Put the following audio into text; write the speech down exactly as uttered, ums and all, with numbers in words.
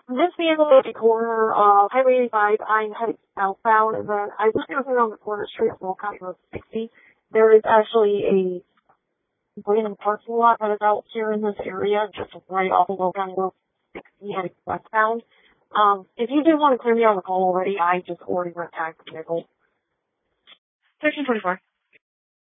This vehicle is a corner of Highway eighty-five. I'm heading southbound, and then I was driving around the corner street of Wolcott Road sixty. There is actually a random parking lot that is out here in this area, just right off of Wolcott Road sixty heading westbound. Um, if you did want to clear me on the call already, I just already went tagged the vehicle. thirteen twenty-four.